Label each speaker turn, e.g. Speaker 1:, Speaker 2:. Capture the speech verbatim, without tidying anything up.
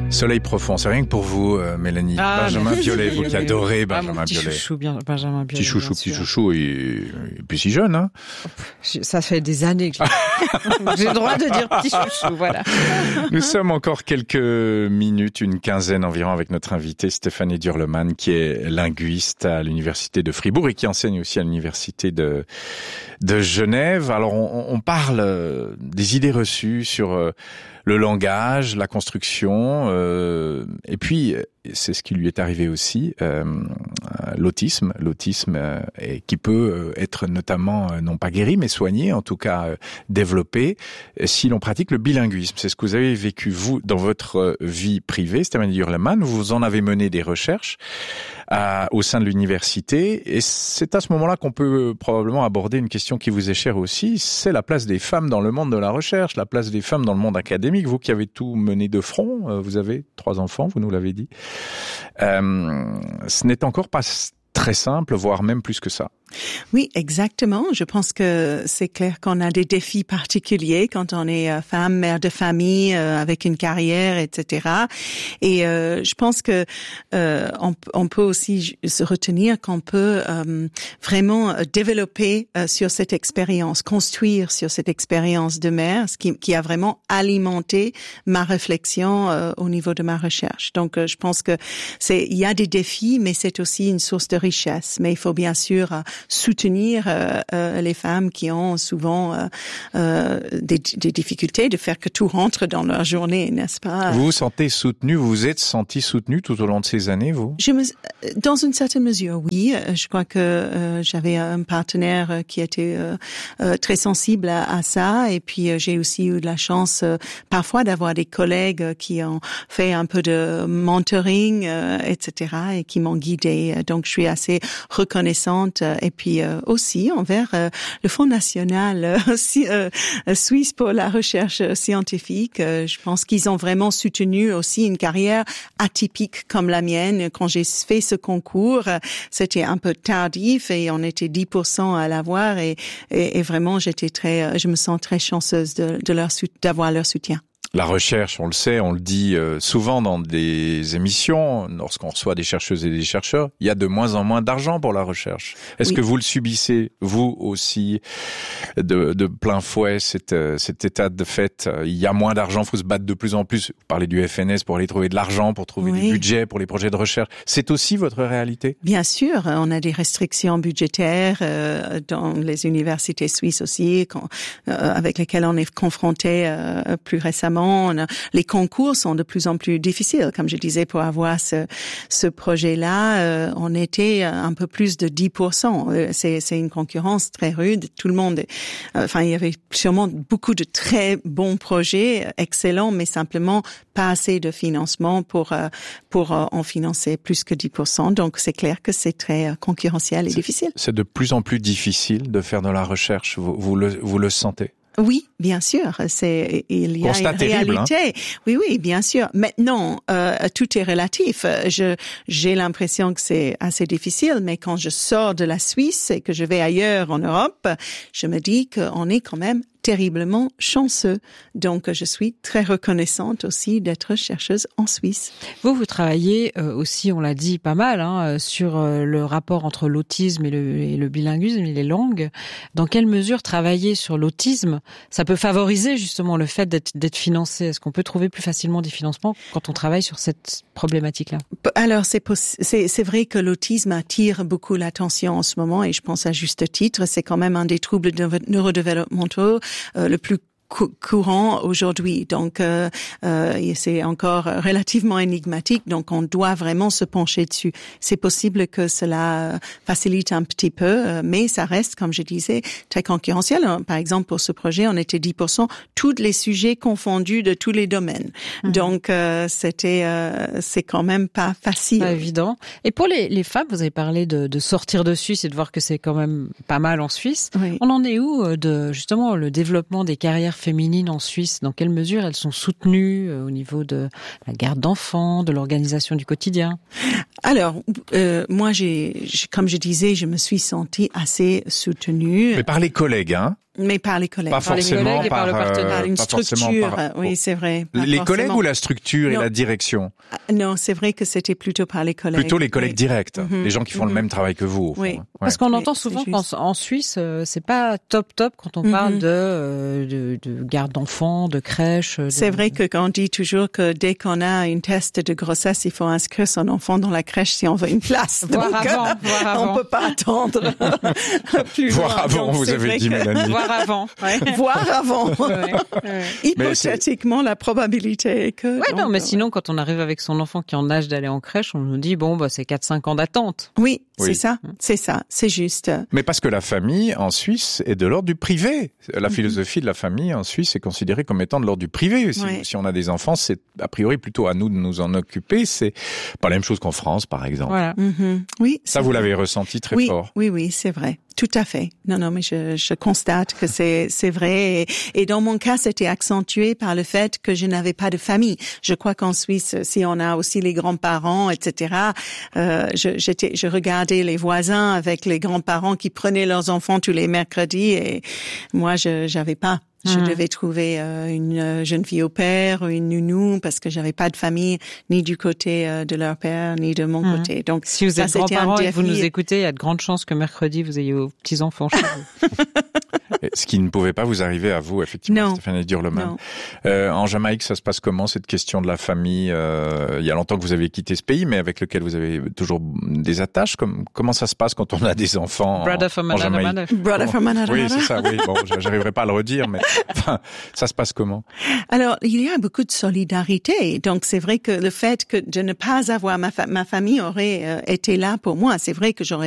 Speaker 1: Soleil profond, c'est rien que pour vous, euh, Mélanie. Ah, Benjamin Biolay, vous qui adorez Benjamin
Speaker 2: ah, petit
Speaker 1: Biolay.
Speaker 2: Chouchou, bien, Benjamin Biolay.
Speaker 1: Petit chouchou, petit chouchou, et, et puis si jeune, hein.
Speaker 2: Ça fait des années que j'ai le droit de dire petit chouchou, voilà.
Speaker 1: Nous sommes encore quelques minutes, une quinzaine environ, avec notre invité Stéphanie Durleman, qui est linguiste à l'université de Fribourg et qui enseigne aussi à l'université de de Genève. Alors, on, on parle des idées reçues sur le langage, la construction, euh, et puis c'est ce qui lui est arrivé aussi, euh, l'autisme, l'autisme euh, et qui peut être notamment euh, non pas guéri mais soigné, en tout cas euh, développé, si l'on pratique le bilinguisme. C'est ce que vous avez vécu vous dans votre vie privée, Stéphanie Durleman. Vous en avez mené des recherches à, au sein de l'université, et c'est à ce moment-là qu'on peut probablement aborder une question qui vous est chère aussi, c'est la place des femmes dans le monde de la recherche, la place des femmes dans le monde académique. Vous qui avez tout mené de front, vous avez trois enfants, vous nous l'avez dit. Euh, ce n'est encore pas très simple, voire même plus que ça.
Speaker 3: Oui, exactement. Je pense que c'est clair qu'on a des défis particuliers quand on est euh, femme, mère de famille, euh, avec une carrière, et cetera. Et euh, je pense que euh, on, on peut aussi se retenir qu'on peut euh, vraiment développer euh, sur cette expérience, construire sur cette expérience de mère, ce qui, qui a vraiment alimenté ma réflexion euh, au niveau de ma recherche. Donc, euh, je pense que c'est il y a des défis, mais c'est aussi une source de richesse. Mais il faut bien sûr euh, soutenir euh, euh, les femmes qui ont souvent euh, euh, des, des difficultés de faire que tout rentre dans leur journée, n'est-ce pas?
Speaker 1: Vous vous sentez soutenue, vous vous êtes sentie soutenue tout au long de ces années, vous?
Speaker 3: Je me, dans une certaine mesure, oui. Je crois que euh, j'avais un partenaire qui était euh, euh, très sensible à, à ça, et puis euh, j'ai aussi eu de la chance euh, parfois d'avoir des collègues qui ont fait un peu de mentoring, euh, et cetera, et qui m'ont guidée. Donc je suis assez reconnaissante. Et puis euh, aussi envers euh, le Fonds national euh, euh, suisse pour la recherche scientifique. Euh, je pense qu'ils ont vraiment soutenu aussi une carrière atypique comme la mienne. Quand j'ai fait ce concours, c'était un peu tardif et on était dix pour cent à l'avoir, et, et, et vraiment j'étais très, je me sens très chanceuse de, de leur d'avoir leur soutien.
Speaker 1: La recherche, on le sait, on le dit souvent dans des émissions, lorsqu'on reçoit des chercheuses et des chercheurs, il y a de moins en moins d'argent pour la recherche. Est-ce oui. que vous le subissez, vous aussi, de, de plein fouet, cet, cet état de fait? Il y a moins d'argent, il faut se battre de plus en plus. Vous parlez du F N S pour aller trouver de l'argent, pour trouver oui. du budget pour les projets de recherche. C'est aussi votre réalité?
Speaker 3: Bien sûr, on a des restrictions budgétaires euh, dans les universités suisses aussi, quand, euh, avec lesquelles on est confronté euh, plus récemment. On a, les concours sont de plus en plus difficiles. Comme je disais, pour avoir ce, ce projet-là, euh, on était un peu plus de dix pour cent. C'est, c'est une concurrence très rude. Tout le monde, euh, enfin, il y avait sûrement beaucoup de très bons projets, excellents, mais simplement pas assez de financement pour euh, pour euh, en financer plus que dix pour cent. Donc, c'est clair que c'est très concurrentiel et
Speaker 1: c'est,
Speaker 3: difficile.
Speaker 1: C'est de plus en plus difficile de faire de la recherche. Vous, vous le, vous le sentez?
Speaker 3: Oui, bien sûr. C'est il y a
Speaker 1: Constat
Speaker 3: une
Speaker 1: terrible,
Speaker 3: réalité.
Speaker 1: Hein?
Speaker 3: Oui, oui, bien sûr. Maintenant, euh, tout est relatif. Je j'ai l'impression que c'est assez difficile, mais quand je sors de la Suisse et que je vais ailleurs en Europe, je me dis qu'on est quand même terriblement chanceux. Donc, je suis très reconnaissante aussi d'être chercheuse en Suisse.
Speaker 2: Vous, vous travaillez euh, aussi, on l'a dit pas mal, hein, sur euh, le rapport entre l'autisme et le, et le bilinguisme et les langues. Dans quelle mesure travailler sur l'autisme, ça peut favoriser justement le fait d'être, d'être financé? Est-ce qu'on peut trouver plus facilement des financements quand on travaille sur cette problématique-là?
Speaker 3: Alors, c'est, poss- c'est, c'est vrai que l'autisme attire beaucoup l'attention en ce moment, et je pense à juste titre. C'est quand même un des troubles neurodéveloppementaux Euh, le plus cou- courant aujourd'hui. Donc, euh, euh, c'est encore relativement énigmatique. Donc, on doit vraiment se pencher dessus. C'est possible que cela facilite un petit peu, euh, mais ça reste, comme je disais, très concurrentiel. Par exemple, pour ce projet, on était dix pour cent, tous les sujets confondus de tous les domaines. Mmh. Donc, euh, c'était, euh, c'est quand même pas facile.
Speaker 2: Pas évident. Et pour les, les femmes, vous avez parlé de, de sortir de Suisse et de voir que c'est quand même pas mal en Suisse.
Speaker 3: Oui.
Speaker 2: On en est où de, justement, le développement des carrières féminines en Suisse? Dans quelle mesure elles sont soutenues au niveau de la garde d'enfants, de l'organisation du quotidien?
Speaker 3: Alors, euh, moi, j'ai, comme je disais, je me suis sentie assez soutenue.
Speaker 1: Mais par les collègues, hein?
Speaker 3: Mais par les collègues.
Speaker 1: Pas
Speaker 2: Par les
Speaker 1: forcément
Speaker 2: collègues et par le partenaire.
Speaker 3: Par une
Speaker 1: pas forcément
Speaker 3: structure,
Speaker 1: par-
Speaker 3: oui, c'est vrai. Pas
Speaker 1: Les
Speaker 3: forcément.
Speaker 1: collègues ou la structure et
Speaker 3: Non.
Speaker 1: la direction?
Speaker 3: Non, c'est vrai que c'était plutôt par les collègues.
Speaker 1: Plutôt les collègues
Speaker 3: Oui.
Speaker 1: directs,
Speaker 3: Mhm.
Speaker 1: les gens qui font
Speaker 3: Mhm.
Speaker 1: le même travail que vous. Au fond.
Speaker 3: Oui.
Speaker 1: Ouais.
Speaker 2: Parce qu'on
Speaker 3: Oui,
Speaker 2: entend
Speaker 3: c'est
Speaker 2: souvent
Speaker 3: juste.
Speaker 2: qu'en en Suisse, euh, c'est pas top top quand on
Speaker 3: Mhm.
Speaker 2: parle de, euh, de, de garde d'enfants, de crèche. de-
Speaker 3: C'est vrai que quand on dit toujours que dès qu'on a une test de grossesse, il faut inscrire son enfant dans la crèche si on veut une place.
Speaker 2: Voir
Speaker 3: Donc,
Speaker 2: avant,
Speaker 3: euh,
Speaker 2: voir avant.
Speaker 3: on peut pas attendre plus
Speaker 1: Voir
Speaker 3: loin.
Speaker 1: avant,
Speaker 3: Donc,
Speaker 1: vous
Speaker 3: c'est
Speaker 1: avez
Speaker 3: vrai
Speaker 1: dit,
Speaker 3: que-
Speaker 1: Mélanie.
Speaker 2: Voir avant. Ouais.
Speaker 3: Voir avant.
Speaker 2: Ouais, ouais.
Speaker 3: Hypothétiquement, la probabilité est que...
Speaker 2: Ouais,
Speaker 3: donc,
Speaker 2: non, mais
Speaker 3: euh,
Speaker 2: sinon, quand on arrive avec son enfant qui est en âge d'aller en crèche, on nous dit, bon, bah, c'est quatre cinq ans d'attente.
Speaker 3: Oui,
Speaker 1: Oui.
Speaker 3: c'est ça, c'est ça, c'est juste.
Speaker 1: Mais parce que la famille en Suisse est de l'ordre du privé. La philosophie de la famille en Suisse est considérée comme étant de l'ordre du privé. Si,
Speaker 3: Ouais.
Speaker 1: si on a des enfants, c'est a priori plutôt à nous de nous en occuper. C'est pas la même chose qu'en France, par exemple.
Speaker 2: Voilà.
Speaker 3: Mhm. Oui.
Speaker 1: Ça,
Speaker 3: c'est
Speaker 1: vous
Speaker 3: vrai.
Speaker 1: l'avez ressenti très
Speaker 3: oui,
Speaker 1: fort.
Speaker 3: Oui, oui, c'est vrai. Tout à fait. Non, non, mais je, je constate que c'est, c'est vrai. Et, et dans mon cas, c'était accentué par le fait que je n'avais pas de famille. Je crois qu'en Suisse, si on a aussi les grands-parents, et cetera, euh, je, j'étais, je regardais les voisins avec les grands-parents qui prenaient leurs enfants tous les mercredis et moi, je, j'avais pas. Je
Speaker 2: Mhm.
Speaker 3: devais trouver euh, une jeune fille au père, une nounou, parce que j'avais pas de famille, ni du côté euh, de leur père, ni de mon
Speaker 2: Mhm.
Speaker 3: côté. Donc,
Speaker 2: Si vous
Speaker 3: ça,
Speaker 2: êtes
Speaker 3: c'était un
Speaker 2: grands-parents et que vous
Speaker 3: défi.
Speaker 2: nous écoutez, il y a de grandes chances que mercredi, vous ayez vos petits-enfants chez vous.
Speaker 1: Et ce qui ne pouvait pas vous arriver à vous, effectivement,
Speaker 3: Non.
Speaker 1: Stéphanie Durleman.
Speaker 3: Non.
Speaker 1: Euh, en Jamaïque, ça se passe comment, cette question de la famille? euh, Il y a longtemps que vous avez quitté ce pays, mais avec lequel vous avez toujours des attaches. Comme, comment ça se passe quand on a des enfants en,
Speaker 2: Brother from
Speaker 1: en
Speaker 2: another
Speaker 1: Jamaïque?
Speaker 2: mother.
Speaker 3: Brother from another
Speaker 1: Oui,
Speaker 3: mother.
Speaker 1: c'est ça, oui. Bon, j'arriverai pas à le redire, mais enfin, ça se passe comment?
Speaker 3: Alors, il y a beaucoup de solidarité. Donc, c'est vrai que le fait que de ne pas avoir ma, fa- ma famille aurait euh, été là pour moi. C'est vrai que j'aurais